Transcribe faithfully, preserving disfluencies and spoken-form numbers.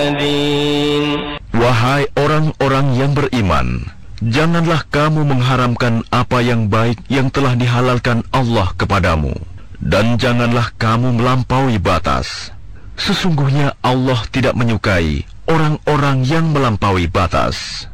الذين Wahai orang-orang yang beriman, janganlah kamu mengharamkan apa yang baik yang telah dihalalkan Allah kepadamu, dan janganlah kamu melampaui batas. Sesungguhnya Allah tidak menyukai orang-orang yang melampaui batas.